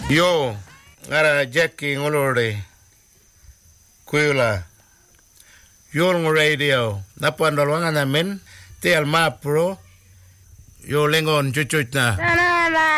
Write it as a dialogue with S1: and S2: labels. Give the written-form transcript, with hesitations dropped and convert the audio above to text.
S1: Yo, ngara Jackie ngolore. Kuila. Yo radio. Napandol wanga namin. Te al mapro. Yo lengon chuchuch na.